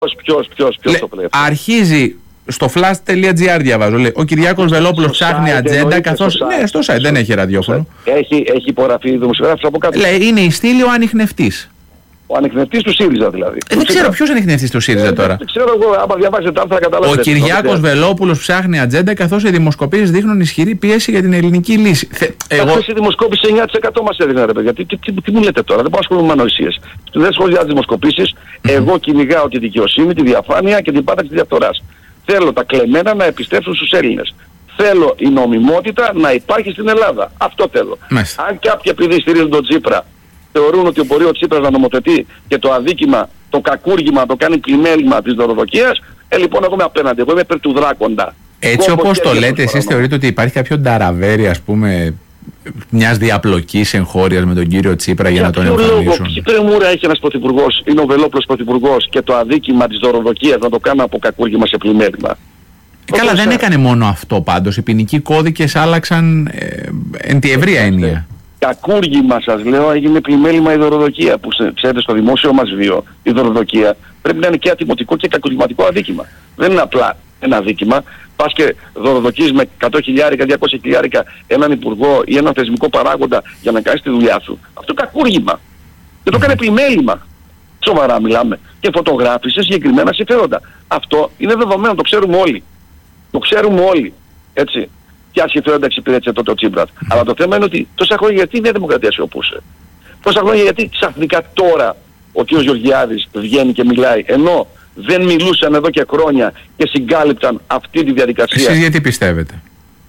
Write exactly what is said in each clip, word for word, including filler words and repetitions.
Ποιος, ποιος, ποιος το λέει? Αρχίζει στο flash.gr διαβάζω, λέει, ο Κυριάκος Βελόπουλος ψάχνει ατζέντα καθώς... στο Ναι, στο site, δεν έχει ραδιόφωνο. Έχει, έχει υπογραφεί δημοσιογράφος από κάτω. Λέει, είναι η στήλη ο ανιχνευτής. Ο ανιχνευτής του ΣΥΡΙΖΑ δηλαδή. Ε, δεν ξέρω ποιος ανιχνευτής του ΣΥΡΙΖΑ ε, τώρα. Δεν ξέρω εγώ, άμα διαβάσετε τα άρθρα καταλάβετε. Ο Κυριάκος Βελόπουλος ψάχνει ατζέντα καθώς οι δημοσκοπήσεις δείχνουν ισχυρή πίεση για την ελληνική λύση. Εγώ... Αυτές οι δημοσκόπησεις εννιά τοις εκατό μας έδινε ρε παιδιά. Τι, τι, τι, τι μου λέτε τώρα, δεν πάω να ασχολούμαι με ανοησίες. Δεν σχολιάζω τις δημοσκοπήσεις. Mm-hmm. Εγώ κυνηγάω τη δικαιοσύνη, τη διαφάνεια και την πάταξη της διαφθοράς. Θέλω τα κλεμμένα να επιστρέψουν στους Έλληνες. Θέλω η νομιμότητα να υπάρχει στην Ελλάδα. Αυτό θέλω. Μάλιστα. Αν κάποιοι επειδή στηρίζουν τον Τσίπρα θεωρούν ότι μπορεί ο Τσίπρας να νομοθετεί και το αδίκημα, το κακούργημα, το κάνει πλημέλημα της δωροδοκίας, ε λοιπόν εγώ είμαι απέναντι, εγώ είμαι υπέρ του δράκοντα. Έτσι όπως το λέτε, εσείς θεωρείτε ότι υπάρχει κάποιο νταραβέρι, ας πούμε, μιας διαπλοκής εγχώριας με τον κύριο Τσίπρα για, για να τον εμφανίσουν? Τι πρεμούρα έχει ένας πρωθυπουργός, είναι ο Βελόπουλος πρωθυπουργός και το αδίκημα της δωροδοκίας να το κάνω από κακούργημα σε πλημέλημα? Ε, καλά, δεν έκανε μόνο αυτό πάντως. Οι ποινικοί κώδικες άλλαξαν ε, εν τη ευρεία έννοια. Κακούργημα σας λέω, έγινε πλημέλημα η δωροδοκία που ξέρετε στο δημόσιο μας βίο η δωροδοκία πρέπει να είναι και ατιμωτικό και κακουργηματικό αδίκημα. Δεν είναι απλά ένα αδίκημα. Πας και δωροδοκείς με εκατό χιλιάρικα, διακόσια χιλιάρικα έναν υπουργό ή έναν θεσμικό παράγοντα για να κάνεις τη δουλειά σου. Αυτό κακούργημα. Και το έκανε πλημέλημα. Σοβαρά μιλάμε. Και φωτογράφησε συγκεκριμένα συμφέροντα. Αυτό είναι δεδομένο, το ξέρουμε όλοι. Το ξέρουμε όλοι. Έτσι. Ποια συμφέροντα εξυπηρέτησε τότε ο Τσίπρας. Mm. Αλλά το θέμα είναι ότι τόσα χρόνια γιατί η Νέα Δημοκρατία σιωπούσε. Τόσα χρόνια γιατί ξαφνικά τώρα ο κ. Γεωργιάδης βγαίνει και μιλάει, ενώ δεν μιλούσαν εδώ και χρόνια και συγκάλυπταν αυτή τη διαδικασία. Εσείς γιατί πιστεύετε?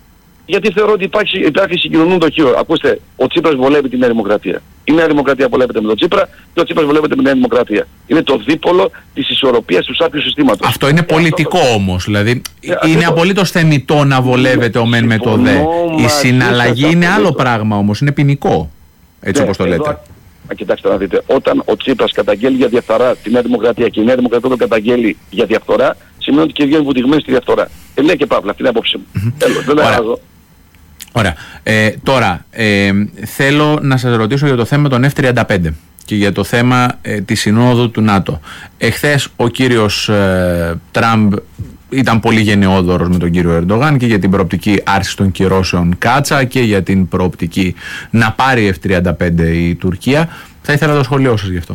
Γιατί θεωρώ ότι υπάρχει, υπάρχει συγκοινωνούν το χείο. Ακούστε, ο Τσίπρας βολεύει τη Νέα Δημοκρατία. Η Νέα Δημοκρατία βολεύεται με τον Τσίπρα και ο Τσίπρας βολεύεται με τη Νέα Δημοκρατία. Είναι το δίπολο της ισορροπίας του σάπιου συστήματος. Αυτό είναι ε, πολιτικό αυτό... όμως. Δηλαδή ε, είναι αυτό... απολύτως θεμιτό να βολεύεται ο μεν με το δε. Η συναλλαγή είναι άλλο πράγμα όμως. Είναι ποινικό. Έτσι ναι, όπως το λέτε. Εδώ... Α, κοιτάξτε να δείτε, όταν ο Τσίπρας καταγγέλει για διαφθορά τη Νέα Δημοκρατία και η Νέα Δημοκρατία τον καταγγέλει για διαφθορά, σημαίνει ότι και βγαίνει βουτυγμένη στη διαφθορά. Ε, λέει και παύλα, αυτή είναι η απόψη μου. Mm-hmm. Τέλος, δεν αλλάζω. Ωραία. Ε, τώρα, ε, θέλω να σας ρωτήσω για το θέμα των εφ τριάντα πέντε και για το θέμα ε, της συνόδου του ΝΑΤΟ. Εχθές ο κύριος ε, Τραμπ ήταν πολύ γενναιόδωρος με τον κύριο Ερντογάν και για την προοπτική άρση των κυρώσεων Κάτσα και για την προοπτική να πάρει εφ τριάντα πέντε η Τουρκία. Θα ήθελα το σχολείο σας γι' αυτό.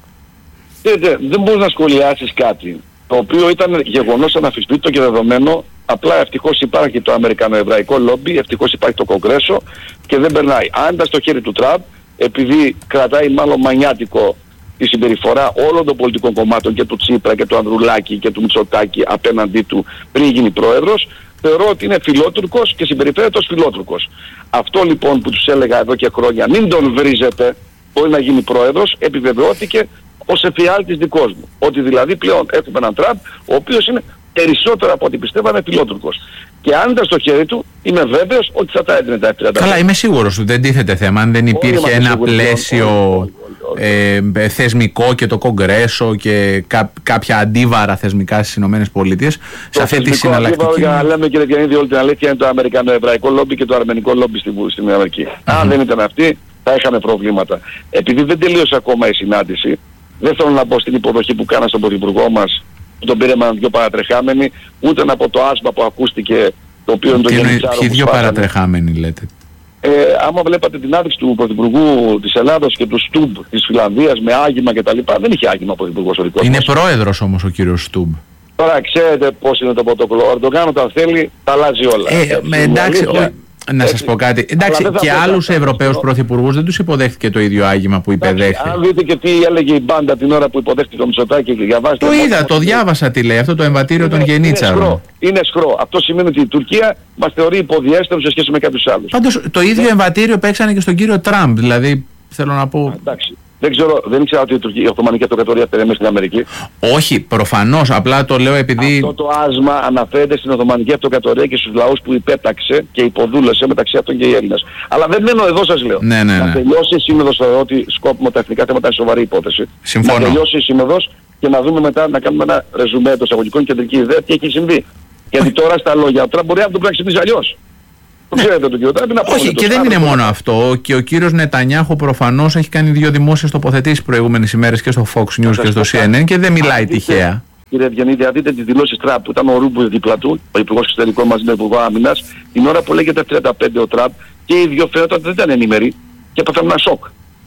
Δείτε, δεν μπορείς να σχολιάσεις κάτι το οποίο ήταν γεγονός αναμφισβήτητο και δεδομένο. Απλά ευτυχώς υπάρχει το αμερικανοεβραϊκό λόμπι, ευτυχώς υπάρχει το Κογκρέσο και δεν περνάει. Αν ήταν στο χέρι του Τραμπ, επειδή κρατάει μάλλον μανιάτικο τη συμπεριφορά όλων των πολιτικών κομμάτων και του Τσίπρα και του Ανδρουλάκη και του Μητσοτάκη απέναντί του πριν γίνει πρόεδρος, θεωρώ ότι είναι φιλότουρκος και συμπεριφέρεται ως φιλότουρκος. Αυτό λοιπόν που τους έλεγα εδώ και χρόνια, μην τον βρίζετε, μπορεί να γίνει πρόεδρος, επιβεβαιώθηκε ως εφιάλτης δικός μου. Ότι δηλαδή πλέον έχουμε έναν Τραμπ, ο οποίος είναι περισσότερο από ό,τι πιστεύανε φιλότουρκος. Και αν ήταν στο χέρι του, είμαι βέβαιος ότι θα τα έδινε τα εφ τριάντα πέντε. Καλά, είμαι σίγουρος ότι δεν τίθεται θέμα. Αν δεν υπήρχε ένα σίγουροι, πλαίσιο όλοι, όλοι, όλοι. Ε, θεσμικό και το Κογκρέσο και κά, κάποια αντίβαρα θεσμικά στις Ηνωμένες Πολιτείες, σε αυτή τη συναλλακτική. Για να λέμε κύριε Διανίδη όλη την αλήθεια, είναι το αμερικανοεβραϊκό λόμπι και το αρμενικό λόμπι στην, στην Αμερική. Mm-hmm. Αν δεν ήταν αυτοί, θα είχαμε προβλήματα. Επειδή δεν τελείωσε ακόμα η συνάντηση, δεν θέλω να πω στην υποδοχή που κάνα στον πρωθυπουργό μας, που τον πήραμε δυο παρατρεχάμενοι, ούτε να πω το άσμα που ακούστηκε, το οποίο είναι το γενιτσάρο. Και δύο παρατρεχάμενοι λέτε. Ε, άμα βλέπατε την άδειξη του πρωθυπουργού της Ελλάδος και του Στουμπ της Φιλανδίας με άγημα κτλ. Δεν είχε άγημα ο πρωθυπουργός ο δικός είναι μας. πρόεδρος όμως ο κύριος Στουμπ. Τώρα ξέρετε πώς είναι το πρωτόκολλο. Ο Ερντογάν όταν θέλει τα αλλάζει όλα. Ε, έτσι, με, εντάξει, ο, να σας πω κάτι. Εντάξει, και άλλους Ευρωπαίους πρωθυπουργούς δεν τους υποδέχτηκε το ίδιο άγημα που υπεδέχθηκε. Αν δείτε και τι έλεγε η μπάντα την ώρα που υποδέχτηκε το Μητσοτάκη και διαβάσετε. Το είδα, το διάβασα τι λέει αυτό το εμβατήριο των Γενίτσαρων. Είναι σχρό. Αυτό σημαίνει ότι η Τουρκία μας θεωρεί υποδιέστερους σε σχέση με κάποιους άλλους. Πάντως το ίδιο εμβατήριο παίξανε και στον κύριο Τραμπ. Δηλαδή θέλω να πω. Εντάξει. Δεν ξέρω, δεν ήξερα ότι η, Τουρκία, η Οθωμανική Αυτοκρατορία περίμενε στην Αμερική. Όχι, προφανώς, απλά το λέω επειδή... Αυτό το άσμα αναφέρεται στην Οθωμανική Αυτοκρατορία και στους λαούς που υπέταξε και υποδούλωσε μεταξύ αυτών και οι Έλληνες. Αλλά δεν μένω εδώ σας λέω. Ναι, ναι, ναι. Να τελειώσει η σύνοδος, θεωρώ ότι σκόπιμο τα εθνικά θέματα είναι σοβαρή υπόθεση. Συμφωνώ. Να τελειώσει η σύνοδος και να δούμε μετά να κάνουμε ένα ρεζουμέ των εισαγωγικών κεντρική ιδέα τι έχει συμβεί. Γιατί τώρα στα λόγια ο Τραμπ μπορεί να το πράξει αλλιώς. Ναι. Ξέρετε, τον κύριο Τραμπ, όχι, και δεν είναι μόνο αυτό. Και ο κύριος Νετανιάχου προφανώς έχει κάνει δύο δημόσιες τοποθετήσεις προηγούμενες ημέρες και στο Fox News και στο σι εν εν και δεν μιλάει τυχαία. Κύριε Ευγενίδη, αν δείτε τις δηλώσεις Τραμπ που ήταν ο Ρούμπο δίπλα του, ο Υπουργός Εξωτερικών μαζί με τον Υπουργό Άμυνας, την ώρα που λέγεται τριάντα πέντε ο Τραμπ και οι δύο φαίνονταν ότι δεν ήταν ενήμεροι και έπαθαν ένα σοκ.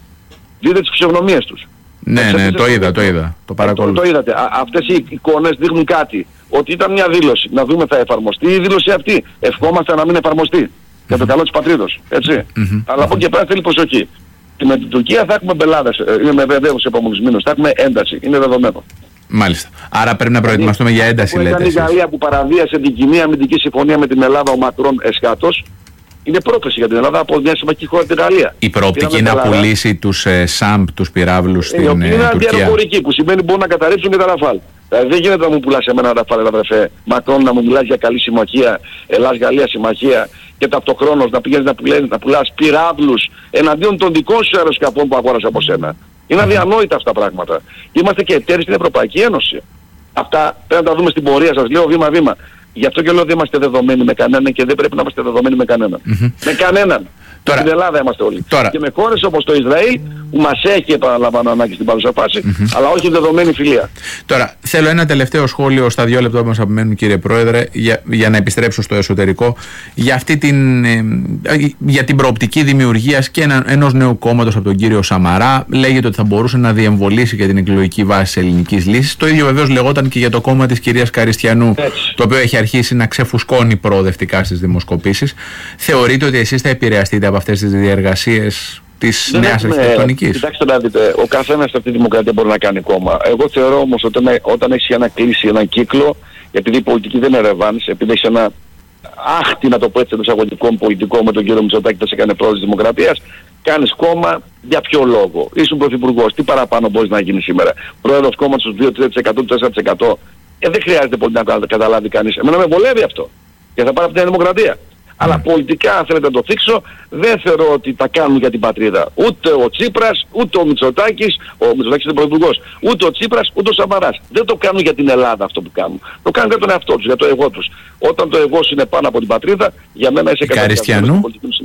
Δείτε τις φυσιογνωμίες τους. Ναι, ναι, ναι, το είδα, το είδα. Το παρακολουθώ. Το, το είδατε. Α, αυτές οι εικόνες δείχνουν κάτι. Ότι ήταν μια δήλωση. Να δούμε θα εφαρμοστεί η δήλωση αυτή. Ευχόμαστε να μην εφαρμοστεί. Mm-hmm. Για το καλό της πατρίδος. Έτσι. Mm-hmm. Αλλά από εκεί πέρα θέλει προσοχή. Και με την Τουρκία θα έχουμε μπελάδες. Είμαι βέβαιος στους επόμενους μήνες. Θα έχουμε ένταση. Είναι δεδομένο. Μάλιστα. Άρα πρέπει να προετοιμαστούμε για ένταση, λέτε. Ήταν η Γαλλία που παραβίασε την κοινή αμυντική συμφωνία με την Ελλάδα, ο Μακρόν εσχάτως. Είναι πρόκληση για την Ελλάδα από μια συμμαχική χώρα την Γαλλία. Η προοπτική να πουλήσει τους ε, ΣΑΜΠ, τους πυράβλους στην ε, Τουρκία. Είναι αντιαεροπορική, που σημαίνει μπορούν να καταρρύψουν και τα Ραφάλ. Δηλαδή δεν γίνεται να μου πουλάς εμένα ένα Ραφάλ, αδερφέ Μακρόν, να μου μιλάς για καλή συμμαχία, Ελλάς-Γαλλία συμμαχία και ταυτοχρόνως να πηγαίνεις να, πουλές, να πουλάς πυράβλους εναντίον των δικών σου αεροσκαφών που αγόρασα από σένα. Είναι αδιανόητα αυτά τα πράγματα. Είμαστε και εταίροι στην Ευρωπαϊκή Ένωση. Αυτά πρέπει να τα δούμε στην πορεία, σας λέω βήμα-βήμα. Γι' αυτό και λέω δεν είμαστε δεδομένοι με κανέναν και δεν πρέπει να είμαστε δεδομένοι με κανέναν. Mm-hmm. Με κανέναν. Τώρα, στην Ελλάδα είμαστε όλοι. Τώρα. Και με χώρες όπως το Ισραήλ που μας έχει, επαναλαμβάνω, ανάγκη στην παρούσα φάση, mm-hmm. αλλά όχι δεδομένη φιλία. Τώρα θέλω ένα τελευταίο σχόλιο στα δύο λεπτά που μας απομένουν, κύριε Πρόεδρε, για, για να επιστρέψω στο εσωτερικό, για, αυτή την, ε, για την προοπτική δημιουργίας και ένα, ενός νέου κόμματος από τον κύριο Σαμαρά. Λέγεται ότι θα μπορούσε να διεμβολήσει και την εκλογική βάση της ελληνικής λύσης. Το ίδιο βεβαίως λεγόταν και για το κόμμα της κυρίας Καριστιανού, έτσι, το οποίο έχει αρχίσει να ξεφουσκώνει προοδευτικά στις δημοσκοπήσεις. Θεωρείτε ότι εσείς θα επηρεαστείτε από αυτές τις διεργασίες της νέας αρχιτεκτονικής? Κοιτάξτε να δείτε, ο καθένας σε αυτή τη δημοκρατία μπορεί να κάνει κόμμα. Εγώ θεωρώ όμως ότι όταν, όταν έχεις ένα κλείσει έναν κύκλο, επειδή η πολιτική δεν είναι ρεβάνς, επειδή έχεις ένα άχτη, να το πω έτσι, εισαγωγικών πολιτικό με τον κύριο Μητσοτάκη που θα σε κάνει πρόεδρος της δημοκρατίας, κάνεις κόμμα για ποιο λόγο? Ήσουν πρωθυπουργός, τι παραπάνω μπορείς να γίνει σήμερα? Πρόεδρος κόμματος στους δύο τρία τοις εκατό, τέσσερα τοις εκατό. Ε, δεν χρειάζεται πολύ να καταλάβει κανείς. Εμένα με βολεύει αυτό. Και θα πάρω από την δημοκρατία. Αλλά πολιτικά, αν θέλετε να το θίξω, δεν θεωρώ ότι τα κάνουν για την πατρίδα. Ούτε ο Τσίπρας, ούτε ο Μητσοτάκης, ο Μητσοτάκης είναι πρωθυπουργός, ούτε ο Τσίπρας, ούτε ο Σαμαράς. Δεν το κάνουν για την Ελλάδα αυτό που κάνουν. Το κάνουν για τον εαυτό τους, για το εγώ τους. Όταν το εγώ σου είναι πάνω από την πατρίδα, για μένα είσαι Καριστιανού.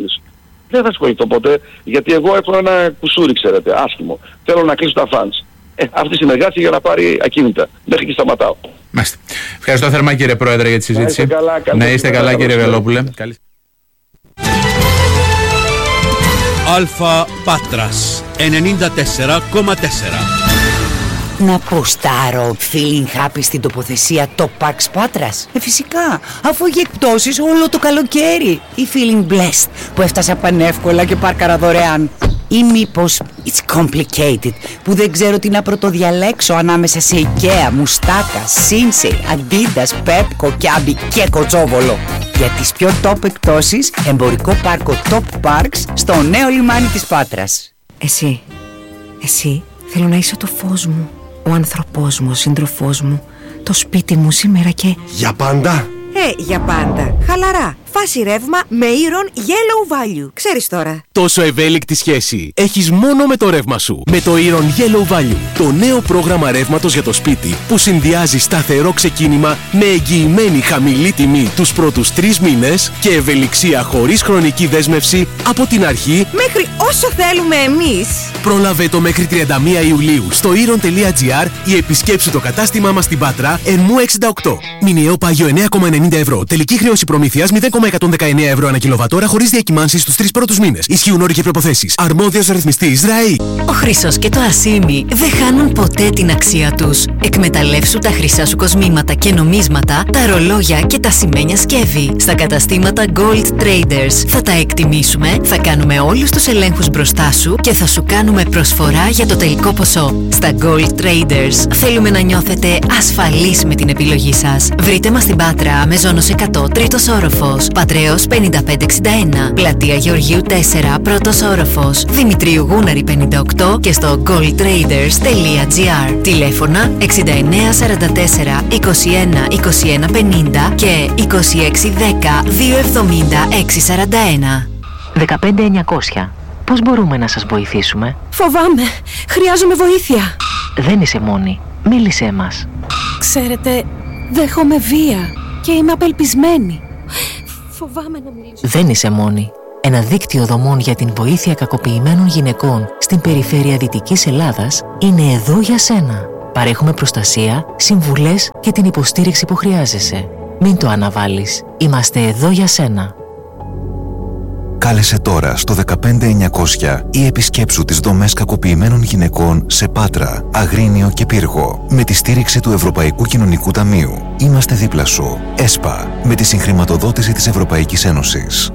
Δεν θα ασχοληθώ ποτέ, γιατί εγώ έχω ένα κουσούρι, ξέρετε, άσχημο. Θέλω να κλείσω τα φανς. Ε, αυτή συνεργάζει για να πάρει ακίνητα. Μέχρι και σταματάω. Μάλιστα. Ευχαριστώ θερμά, κύριε Πρόεδρε, για τη συζήτηση. Να είστε καλά, να είστε καλά, καλά κύριε Βελόπουλε. Καλή... Αλφα Πάτρας ενενήντα τέσσερα κόμμα τέσσερα. Να ποστάρω feeling happy στην τοποθεσία Top Parks Πάτρας? Ε, φυσικά, αφού έχει εκπτώσεις όλο το καλοκαίρι. Ή feeling blessed που έφτασα πανεύκολα και πάρκαρα δωρεάν? Ή μήπως it's complicated που δεν ξέρω τι να πρωτοδιαλέξω ανάμεσα σε IKEA, Μουστάκα, Sinsei, Adidas, Pepco, Kiabi και Κοτσόβολο? Για τις πιο top εκπτώσεις, εμπορικό πάρκο Top Parks στο νέο λιμάνι της Πάτρας. Εσύ, εσύ θέλω να είσαι το φως μου, ο άνθρωπός μου, ο σύντροφός μου, το σπίτι μου σήμερα και... Για πάντα! Ε, για πάντα. Χαλαρά. Φάση ρεύμα με Iron Yellow Value. Ξέρεις τώρα. Τόσο ευέλικτη σχέση έχεις μόνο με το ρεύμα σου. Με το Iron Yellow Value, το νέο πρόγραμμα ρεύματος για το σπίτι που συνδυάζει σταθερό ξεκίνημα με εγγυημένη χαμηλή τιμή τους πρώτους τρεις μήνες και ευελιξία χωρίς χρονική δέσμευση από την αρχή μέχρι όσο θέλουμε εμείς. Πρόλαβε το μέχρι τριάντα μία Ιουλίου στο iron τελεία gr ή επισκέψου το κατάστημά μας στην Πάτρα, Ερμού εξήντα οκτώ. Μηνιαίο πάγιο εννέα κόμμα ενενήντα ευρώ. Τελική χρέωση προμήθειας μηδέν κόμμα εκατόν δεκαεννέα ευρώ ανά κιλοβατόρα χωρίς διακυμάνσεις στους τρεις πρώτους μήνες. Ισχύουν όροι και προϋποθέσεις. Αρμόδιος ρυθμιστής ΡΑΗ. Ο χρυσός και το ασίμι δεν χάνουν ποτέ την αξία τους. Εκμεταλλεύσου τα χρυσά σου κοσμήματα και νομίσματα, τα ρολόγια και τα σημαίνια σκεύη. Στα καταστήματα Gold Traders θα τα εκτιμήσουμε, θα κάνουμε όλους τους ελέγχους μπροστά σου και θα σου κάνουμε προσφορά για το τελικό ποσό. Στα Gold Traders θέλουμε να νιώθετε ασφαλείς με την επιλογή σας. Βρείτε μας στην Πάτρα, Μεζόνος εκατό, τρίτος όροφος, Πατρέως πενήντα πέντε εξήντα ένα, Πλατεία Γεωργίου τέσσερα, πρώτος όροφος, Δημητρίου Γούναρη πενήντα οκτώ και στο gold traders τελεία gr. Τηλέφωνα εξήντα εννέα σαράντα τέσσερα είκοσι ένα είκοσι ένα πενήντα και είκοσι έξι δέκα δύο εβδομήντα έξι σαράντα ένα. δεκαπέντε εννιακόσια. Πώς μπορούμε να σας βοηθήσουμε? Φοβάμαι. Χρειάζομαι βοήθεια. Δεν είσαι μόνη. Μίλησέ μας. Ξέρετε, δέχομαι βία και είμαι απελπισμένη. Φοβάμαι να μιλήσω. Δεν είσαι μόνη. Ένα δίκτυο δομών για την βοήθεια κακοποιημένων γυναικών στην περιφέρεια Δυτικής Ελλάδας είναι εδώ για σένα. Παρέχουμε προστασία, συμβουλές και την υποστήριξη που χρειάζεσαι. Μην το αναβάλεις. Είμαστε εδώ για σένα. Κάλεσε τώρα στο δεκαπέντε εννιακόσια ή επισκέψου τις δομές κακοποιημένων γυναικών σε Πάτρα, Αγρίνιο και Πύργο με τη στήριξη του Ευρωπαϊκού Κοινωνικού Ταμείου. Είμαστε δίπλα σου. ΕΣΠΑ, με τη συγχρηματοδότηση της Ευρωπαϊκής Ένωσης.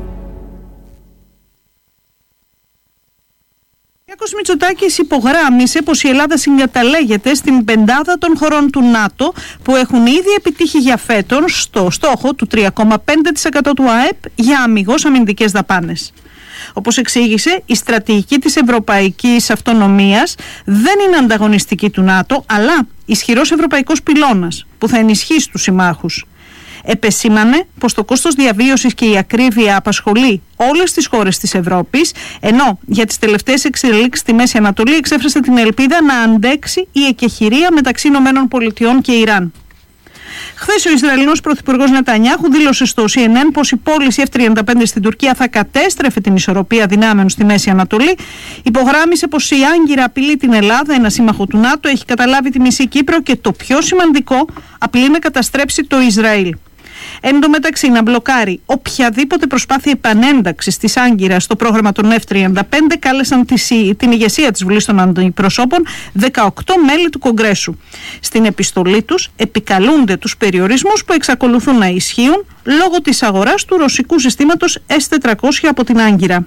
Ο Κυριάκος Μητσοτάκης υπογράμμισε πως η Ελλάδα συγκαταλέγεται στην πεντάδα των χωρών του ΝΑΤΟ που έχουν ήδη επιτύχει για φέτος στο στόχο του τρία κόμμα πέντε τοις εκατό του ΑΕΠ για αμιγώς αμυντικές δαπάνες. Όπως εξήγησε, η στρατηγική της ευρωπαϊκής αυτονομίας δεν είναι ανταγωνιστική του ΝΑΤΟ, αλλά ισχυρός ευρωπαϊκός πυλώνας που θα ενισχύσει τους συμμάχους. Επεσήμανε πως το κόστος διαβίωσης και η ακρίβεια απασχολεί όλες τις χώρες της Ευρώπης, ενώ για τις τελευταίες εξελίξεις στη Μέση Ανατολή εξέφρασε την ελπίδα να αντέξει η εκεχηρία μεταξύ Ηνωμένων Πολιτειών και Ιράν. Χθες ο Ισραηλινός Πρωθυπουργός Νετανιάχου δήλωσε στο σι εν εν πως η πώληση εφ τριάντα πέντε στην Τουρκία θα κατέστρεφε την ισορροπία δυνάμεων στη Μέση Ανατολή. Υπογράμμισε πως η Άγκυρα απειλεί την Ελλάδα, ένα σύμμαχο του ΝΑΤΟ, έχει καταλάβει τη μισή Κύπρο και το πιο σημαντικό, απειλεί να καταστρέψει το Ισραήλ. Εν τω μεταξύ, να μπλοκάρει οποιαδήποτε προσπάθεια επανένταξης της Άγκυρας στο πρόγραμμα των εφ τριάντα πέντε κάλεσαν την ηγεσία της Βουλής των Αντιπροσώπων δεκαοκτώ μέλη του Κογκρέσου. Στην επιστολή τους επικαλούνται τους περιορισμούς που εξακολουθούν να ισχύουν λόγω της αγοράς του ρωσικού συστήματος ες τετρακόσια από την Άγκυρα.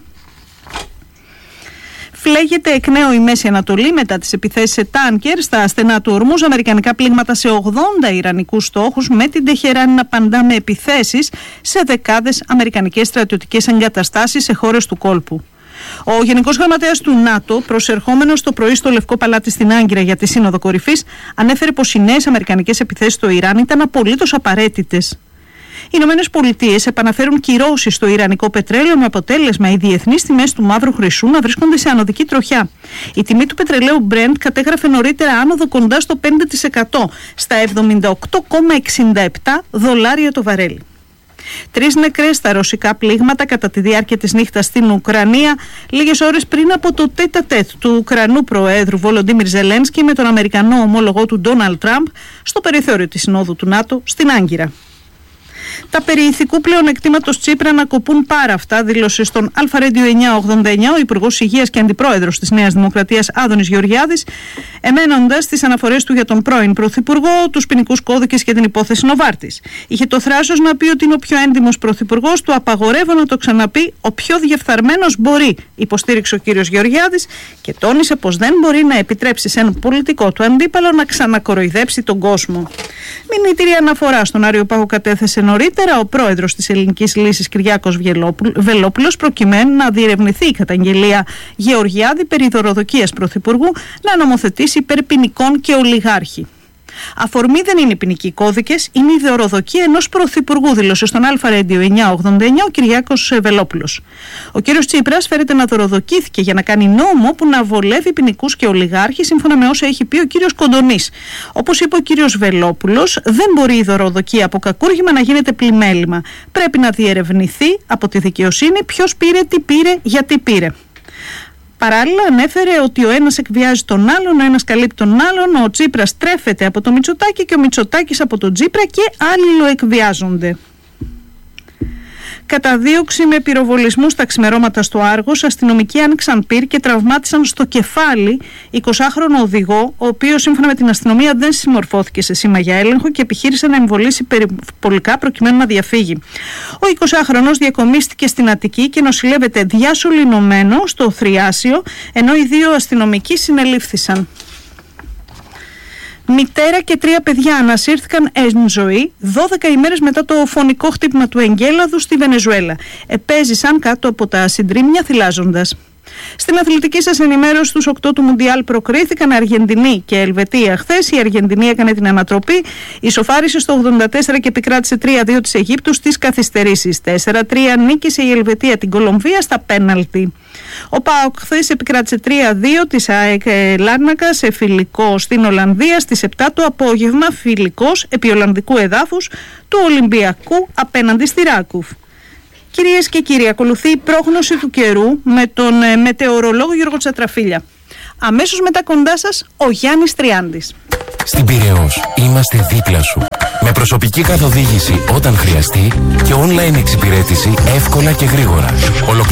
Φλέγεται εκ νέου η Μέση Ανατολή μετά τις επιθέσεις σε τάνκερ στα στενά του Ορμούζ, αμερικανικά πλήγματα σε ογδόντα ιρανικούς στόχους, με την Τεχεράνη να απαντά με επιθέσεις σε δεκάδες αμερικανικές στρατιωτικές εγκαταστάσεις σε χώρες του κόλπου. Ο Γενικός Γραμματέας του ΝΑΤΟ, προσερχόμενος το πρωί στο Λευκό Παλάτι στην Άγκυρα για τη Σύνοδο Κορυφής, ανέφερε πως οι νέες αμερικανικές επιθέσεις στο Ιράν ήταν απολύτως απαραίτητες. Οι Ηνωμένες Πολιτείες επαναφέρουν κυρώσεις στο ιρανικό πετρέλαιο με αποτέλεσμα οι διεθνείς τιμές του μαύρου χρυσού να βρίσκονται σε ανωδική τροχιά. Η τιμή του πετρελαίου Brent κατέγραφε νωρίτερα άνοδο κοντά στο πέντε τοις εκατό στα εβδομήντα οκτώ κόμμα εξήντα επτά δολάρια το βαρέλι. Τρεις νεκρές στα ρωσικά πλήγματα κατά τη διάρκεια της νύχτας στην Ουκρανία, λίγες ώρες πριν από το τέτα-τέτ του Ουκρανού Προέδρου Βολοντίμιρ Ζελένσκι με τον Αμερικανό ομόλογό του Ντόναλντ Τραμπ στο περιθώριο της Συνόδου του ΝΑΤΟ στην Άγκυρα. Τα περί ηθικού πλεονεκτήματος Τσίπρα να κοπούν πάρα αυτά, δήλωσε στον Αλφα Ρέντιο εννιακόσια ογδόντα εννιά ο Υπουργός Υγείας και Αντιπρόεδρος της Νέας Δημοκρατίας Άδωνης Γεωργιάδης, εμένοντας τις αναφορές του για τον πρώην Πρωθυπουργό, τους ποινικούς κώδικες και την υπόθεση Νοβάρτης. Είχε το θράσος να πει ότι είναι ο πιο έντιμος πρωθυπουργός, του απαγορεύω να το ξαναπεί, ο πιο διεφθαρμένος μπορεί, υποστήριξε ο κύριος Γεωργιάδης και τόνισε πως δεν μπορεί να επιτρέψει σε έναν πολιτικό του αντίπαλο να ξανακοροϊδέψει τον κόσμο. Μηνύτηρη αναφορά στον Άριο Πάγο κατέθεσε νωρίτερα ο πρόεδρος της Ελληνικής Λύσης Κυριάκος Βελόπουλος, προκειμένου να διερευνηθεί η καταγγελία Γεωργιάδη περί δωροδοκίας πρωθυπουργού να νομοθετήσει υπέρ ποινικών και ολιγάρχη. Αφορμή δεν είναι οι ποινικοί κώδικες, είναι η δωροδοκία ενός πρωθυπουργού, δήλωσε στον Αλφα Ρέντιο εννιακόσια ογδόντα εννιά ο Κυριάκος Βελόπουλος. Ο κύριος Τσίπρας φέρεται να δωροδοκήθηκε για να κάνει νόμο που να βολεύει ποινικούς και ολιγάρχη, σύμφωνα με όσα έχει πει ο κύριος Κοντονής. Όπως είπε ο κύριος Βελόπουλος, δεν μπορεί η δωροδοκία από κακούργημα να γίνεται πλημέλημα. Πρέπει να διερευνηθεί από τη δικαιοσύνη ποιος πήρε, τι πήρε, γιατί πήρε. Παράλληλα, ανέφερε ότι ο ένας εκβιάζει τον άλλον, ο ένας καλύπτει τον άλλον, ο Τσίπρας τρέφεται από το Μητσοτάκη και ο Μητσοτάκης από τον Τσίπρα και αλληλοεκβιάζονται. Καταδίωξη με πυροβολισμού στα ξημερώματα στο Άργος, αστυνομικοί άνοιξαν πυρ και τραυμάτισαν στο κεφάλι εικοσάχρονο οδηγό, ο οποίος σύμφωνα με την αστυνομία δεν συμμορφώθηκε σε σήμα για έλεγχο και επιχείρησε να εμβολήσει περιπολικά προκειμένου να διαφύγει. Ο εικοσάχρονος διακομίστηκε στην Αττική και νοσηλεύεται διασωληνωμένο στο Θριάσιο, ενώ οι δύο αστυνομικοί συνελήφθησαν. Μητέρα και τρία παιδιά ανασύρθηκαν εν ζωή δώδεκα ημέρες μετά το φωνικό χτύπημα του εγκέλαδου στη Βενεζουέλα. Επέζησαν κάτω από τα συντρίμμια θυλάζοντας. Στην αθλητική σας ενημέρωση, στους οκτώ του Μουντιάλ προκρίθηκαν Αργεντινή και Ελβετία χθες. Η Αργεντινή έκανε την ανατροπή, ισοφάρισε στο ογδόντα τέσσερα και επικράτησε τρία δύο της Αιγύπτου στις καθυστερήσεις. τέσσερα τρία νίκησε η Ελβετία την Κολομβία στα πέναλτι. Ο ΠΑΟΚ χθες επικράτησε τρία δύο της ΑΕΚ Λάρνακα σε φιλικό στην Ολλανδία στις επτά το απόγευμα, φιλικός επί Ολλανδικού εδάφους του Ολυμπιακού απέναντι στη Ράκουφ. Κυρίες και κύριοι, ακολουθεί η πρόγνωση του καιρού με τον ε, μετεωρολόγο Γιώργο Τσατραφίλια. Αμέσως μετά κοντά σας ο Γιάννης Τριάντης. Στην Πειραιώς είμαστε δίπλα σου. Με προσωπική καθοδήγηση όταν χρειαστεί και online εξυπηρέτηση εύκολα και γρήγορα.